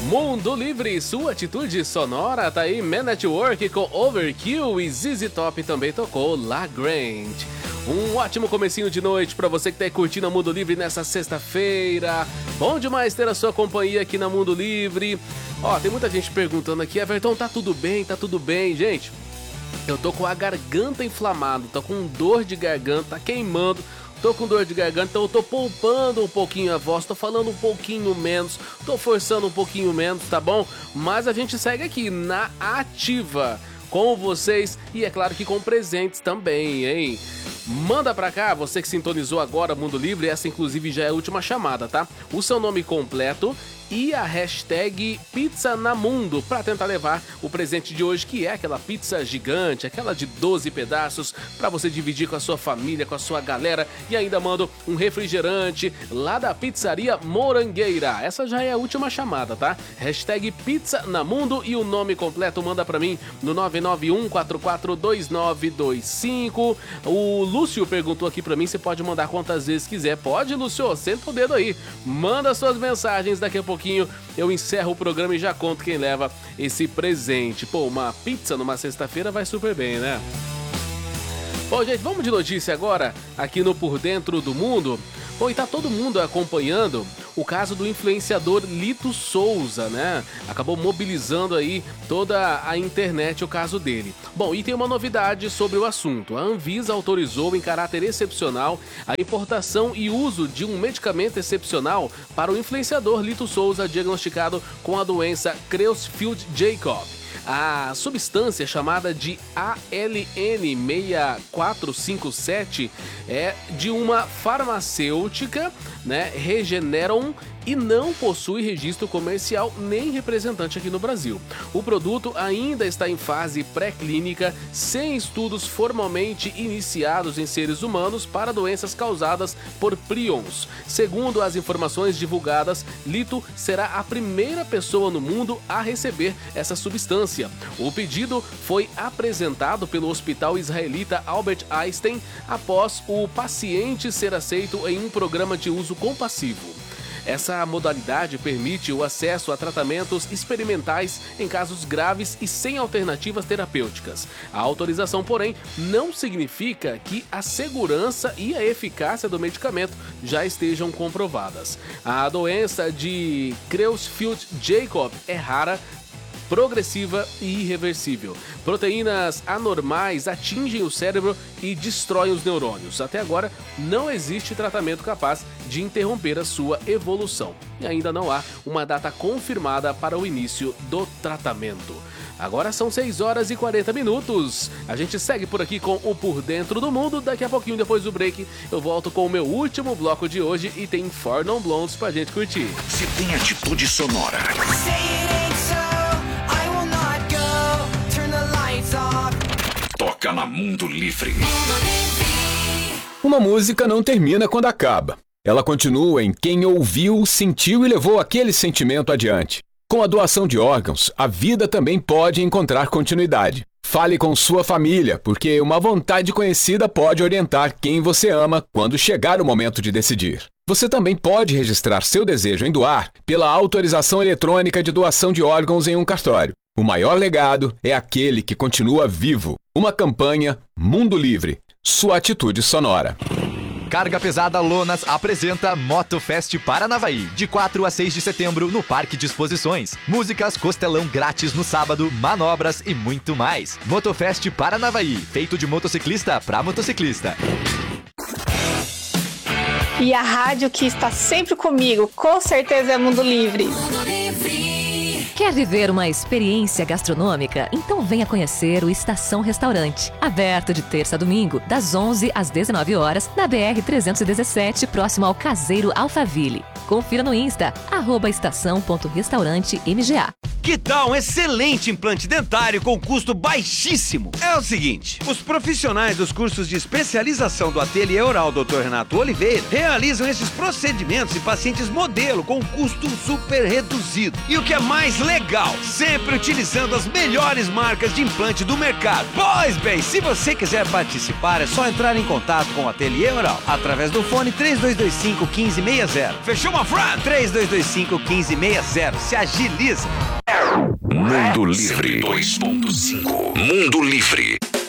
Mundo Livre, sua atitude sonora, tá aí Man at Work com Overkill e ZZ Top também tocou La Grande. Um ótimo comecinho de noite pra você que tá aí curtindo a Mundo Livre nessa sexta-feira. Bom demais ter a sua companhia aqui na Mundo Livre. Ó, tem muita gente perguntando aqui, Everton, tá tudo bem? Tá tudo bem, gente? Eu tô com a garganta inflamada, tô com dor de garganta, queimando. Tô com dor de garganta, então eu tô poupando um pouquinho a voz, tô falando um pouquinho menos, tô forçando um pouquinho menos, tá bom? Mas a gente segue aqui na ativa com vocês e é claro que com presentes também, hein? Manda pra cá, você que sintonizou agora Mundo Livre, essa inclusive já é a última chamada, tá? O seu nome completo e a hashtag Pizza na Mundo para tentar levar o presente de hoje, que é aquela pizza gigante, aquela de 12 pedaços para você dividir com a sua família, com a sua galera, e ainda mando um refrigerante lá da Pizzaria Morangueira. Essa já é a última chamada, tá? Hashtag Pizza na Mundo e o nome completo manda para mim no 991442925. O Lúcio perguntou aqui para mim se pode mandar quantas vezes quiser. Pode, Lúcio, senta o dedo aí. Manda suas mensagens, daqui a pouquinho eu encerro o programa e já conto quem leva esse presente. Pô, uma pizza numa sexta-feira vai super bem, né? Bom, gente, vamos de notícia agora aqui no Por Dentro do Mundo. Bom, e tá todo mundo acompanhando o caso do influenciador Lito Souza, né? Acabou mobilizando aí toda a internet o caso dele. Bom, e tem uma novidade sobre o assunto. A Anvisa autorizou em caráter excepcional a importação e uso de um medicamento excepcional para o influenciador Lito Souza, diagnosticado com a doença Creutzfeldt-Jakob. A substância chamada de ALN6457 é de uma farmacêutica, né, Regeneron, e não possui registro comercial nem representante aqui no Brasil. O produto ainda está em fase pré-clínica, sem estudos formalmente iniciados em seres humanos para doenças causadas por prions. Segundo as informações divulgadas, Lito será a primeira pessoa no mundo a receber essa substância. O pedido foi apresentado pelo hospital israelita Albert Einstein após o paciente ser aceito em um programa de uso compassivo. Essa modalidade permite o acesso a tratamentos experimentais em casos graves e sem alternativas terapêuticas. A autorização, porém, não significa que a segurança e a eficácia do medicamento já estejam comprovadas. A doença de Creutzfeldt-Jakob é rara, progressiva e irreversível. Proteínas anormais atingem o cérebro e destroem os neurônios. Até agora, não existe tratamento capaz de interromper a sua evolução. E ainda não há uma data confirmada para o início do tratamento. Agora são 6 horas e 40 minutos. A gente segue por aqui com o Por Dentro do Mundo. Daqui a pouquinho, depois do break, eu volto com o meu último bloco de hoje e tem Four Non Blondes pra gente curtir. Se tem atitude sonora. Toca na Mundo Livre. Uma música não termina quando acaba. Ela continua em quem ouviu, sentiu e levou aquele sentimento adiante. Com a doação de órgãos, a vida também pode encontrar continuidade. Fale com sua família, porque uma vontade conhecida pode orientar quem você ama quando chegar o momento de decidir. Você também pode registrar seu desejo em doar pela autorização eletrônica de doação de órgãos em um cartório. O maior legado é aquele que continua vivo. Uma campanha Mundo Livre. Sua atitude sonora. Carga Pesada Lonas apresenta Motofest Paranavaí, de 4 a 6 de setembro no Parque de Exposições. Músicas, costelão grátis no sábado, manobras e muito mais. Motofest Paranavaí, feito de motociclista para motociclista. E a rádio que está sempre comigo, com certeza é Mundo Livre. Quer viver uma experiência gastronômica? Então venha conhecer o Estação Restaurante. Aberto de terça a domingo, das 11 às 19 horas, na BR-317, próximo ao Caseiro Alphaville. Confira no Insta, @estação.restaurante MGA. Que tal um excelente implante dentário com custo baixíssimo? É o seguinte, os profissionais dos cursos de especialização do Ateliê Oral Dr. Renato Oliveira realizam esses procedimentos em pacientes modelo com custo super reduzido. E o que é mais legal, sempre utilizando as melhores marcas de implante do mercado. Pois bem, se você quiser participar, é só entrar em contato com o Ateliê Oral através do fone 3225-1560. Fechou, my friend? 3225-1560. Se agiliza. Mundo Livre 2.5. Mundo Livre.